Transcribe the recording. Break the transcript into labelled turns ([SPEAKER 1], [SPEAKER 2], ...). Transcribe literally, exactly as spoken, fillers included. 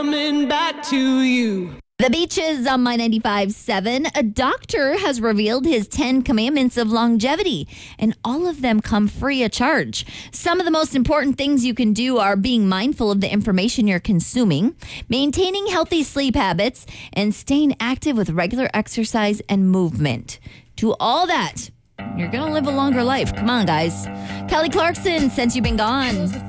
[SPEAKER 1] Coming back to you.
[SPEAKER 2] The Beaches on My ninety-five point seven. A doctor has revealed his ten commandments of longevity, and all of them come free of charge. Some of the most important things you can do are being mindful of the information you're consuming, maintaining healthy sleep habits, and staying active with regular exercise and movement. Do all that, you're going to live a longer life. Come on, guys. Kelly Clarkson, since you've been gone.